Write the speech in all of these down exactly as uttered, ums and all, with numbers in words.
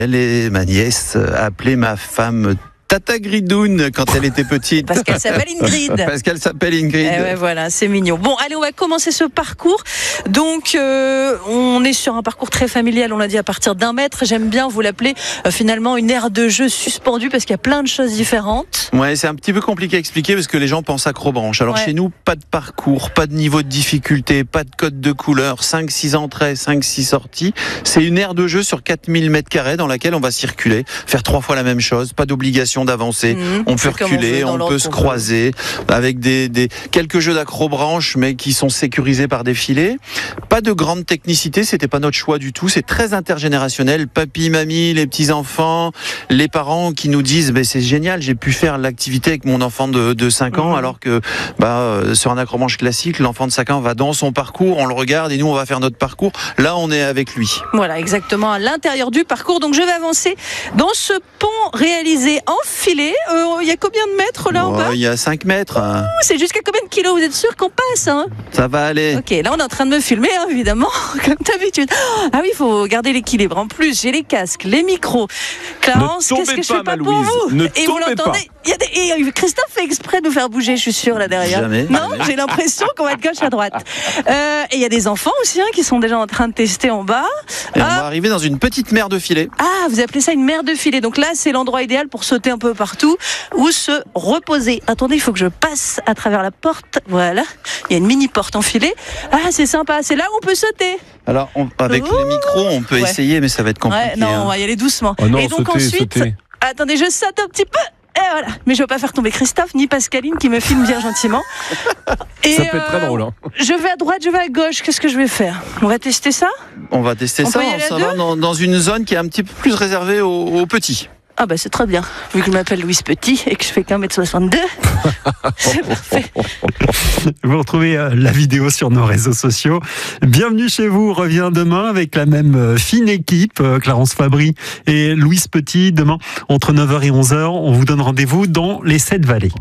Elle est ma nièce, appelée ma femme Tata Gridoun quand elle était petite. Parce qu'elle s'appelle Ingrid. Parce qu'elle s'appelle Ingrid. Eh ouais, voilà, c'est mignon. Bon, allez, on va commencer ce parcours. Donc, euh, on est sur un parcours très familial, on l'a dit, à partir d'un mètre. J'aime bien vous l'appeler euh, finalement une aire de jeu suspendue parce qu'il y a plein de choses différentes. Ouais, c'est un petit peu compliqué à expliquer parce que les gens pensent acrobranche. Alors ouais. Chez nous, pas de parcours, pas de niveau de difficulté, pas de code de couleur, cinq six entrées, cinq six sorties. C'est une aire de jeu sur quatre mille mètres carrés dans laquelle on va circuler, faire trois fois la même chose, pas d'obligation d'avancer. Mmh, on peut reculer, on, on peut se croiser avec des, des quelques jeux d'acrobranche mais qui sont sécurisés par des filets. Pas de grande technicité, c'était pas notre choix du tout. C'est très intergénérationnel. Papy, mamie, les petits enfants, les parents qui nous disent bah, c'est génial, j'ai pu faire l'activité avec mon enfant de, de cinq ans, mmh. alors que bah, sur un acrobranche classique, l'enfant de cinq ans va dans son parcours, on le regarde et nous on va faire notre parcours. Là on est avec lui. Voilà, exactement, à l'intérieur du parcours. Donc je vais avancer dans ce pont réalisé en filet. Il euh, y a combien de mètres là oh, en bas? Il y a cinq mètres. Hein. Oh, c'est jusqu'à combien de kilos? Vous êtes sûr qu'on passe hein? Ça va aller. Ok, là on est en train de me filmer hein, évidemment, comme d'habitude. Ah oui, il faut garder l'équilibre. En plus, j'ai les casques, les micros. Clarence, qu'est-ce que je fais pas ma pour Louise. vous? Ne Et vous l'entendez? Il y a des... Et Christophe fait exprès de nous faire bouger, je suis sûre, là derrière. Jamais. Non, j'ai l'impression qu'on va de gauche à droite. Euh, et il y a des enfants aussi hein, qui sont déjà en train de tester en bas. Et ah. On va arriver dans une petite mer de filet. Ah, vous appelez ça une mer de filet. Donc là, c'est l'endroit idéal pour sauter un peu partout ou se reposer. Attendez, il faut que je passe à travers la porte. Voilà. Il y a une mini porte en filet. Ah, c'est sympa. C'est là où on peut sauter. Alors, on, avec Ouh. les micros, on peut ouais. essayer, mais ça va être compliqué. Ouais, non, hein. on va y aller doucement. Oh non, et donc sauter, ensuite, sauter. attendez, je saute un petit peu. Et voilà. Mais je ne veux pas faire tomber Christophe ni Pascaline qui me filme bien gentiment. Et ça peut être très euh, drôle. Hein. Je vais à droite, je vais à gauche. Qu'est-ce que je vais faire? On va tester ça? On va tester on ça. Ça va dans, dans une zone qui est un petit peu plus réservée aux, aux petits. Ah bah c'est très bien, vu que je m'appelle Louise Petit et que je fais qu'un mètre soixante-deux, c'est parfait. Vous retrouvez la vidéo sur nos réseaux sociaux. Bienvenue chez vous, revient demain avec la même fine équipe, Clarence Fabry et Louise Petit. Demain, entre neuf heures et onze heures, on vous donne rendez-vous dans les Sept Vallées.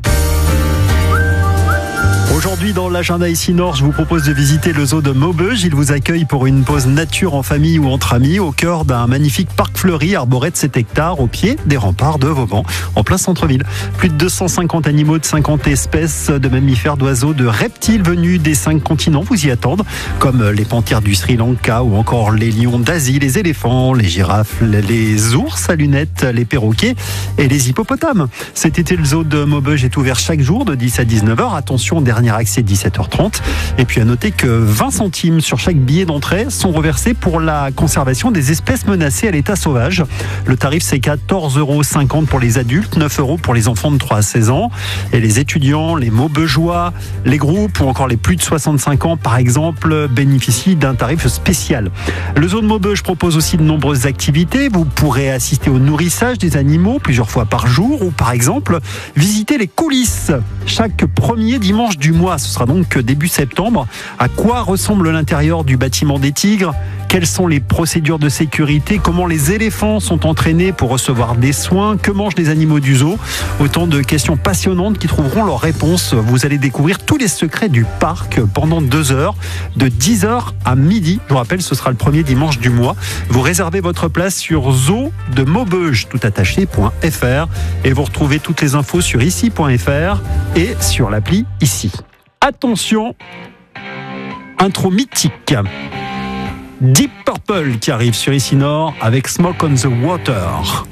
Aujourd'hui, dans l'agenda ici Nord, je vous propose de visiter le zoo de Maubeuge. Il vous accueille pour une pause nature en famille ou entre amis au cœur d'un magnifique parc fleuri arboré de sept hectares au pied des remparts de Vauban, en plein centre-ville. Plus de deux cent cinquante animaux de cinquante espèces de mammifères, d'oiseaux, de reptiles venus des cinq continents vous y attendent, comme les panthères du Sri Lanka ou encore les lions d'Asie, les éléphants, les girafes, les ours à lunettes, les perroquets et les hippopotames. Cet été, le zoo de Maubeuge est ouvert chaque jour de dix à dix-neuf heures. Attention, dernier accès dix-sept heures trente. Et puis à noter que vingt centimes sur chaque billet d'entrée sont reversés pour la conservation des espèces menacées à l'état sauvage. Le tarif, c'est quatorze euros cinquante pour les adultes, neuf euros pour les enfants de trois à seize ans. Et les étudiants, les Maubeugeois, les groupes ou encore les plus de soixante-cinq ans, par exemple, bénéficient d'un tarif spécial. Le zoo de Maubeuge propose aussi de nombreuses activités. Vous pourrez assister au nourrissage des animaux plusieurs fois par jour ou, par exemple, visiter les coulisses chaque premier dimanche du mois. Ce sera donc début septembre. À quoi ressemble l'intérieur du bâtiment des Tigres? Quelles sont les procédures de sécurité? Comment les éléphants sont entraînés pour recevoir des soins? Que mangent les animaux du zoo? Autant de questions passionnantes qui trouveront leurs réponses. Vous allez découvrir tous les secrets du parc pendant deux heures, de dix heures à midi. Je vous rappelle, ce sera le premier dimanche du mois. Vous réservez votre place sur zoo de Maubeuge, tout attaché point f r, et vous retrouvez toutes les infos sur ici point f r et sur l'appli Ici. Attention, intro mythique. Deep Purple qui arrive sur Ici Nord avec Smoke on the Water.